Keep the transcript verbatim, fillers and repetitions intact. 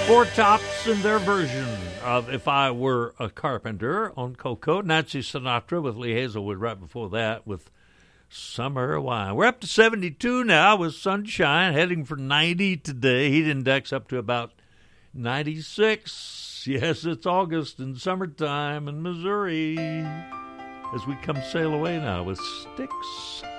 Four Tops in their version of If I Were a Carpenter on Coco. Nancy Sinatra with Lee Hazelwood right before that with Summer Wine. We're up to seventy-two now with sunshine, heading for ninety today. Heat index up to about ninety-six. Yes, it's August and summertime in Missouri as we come sail away now with Styx.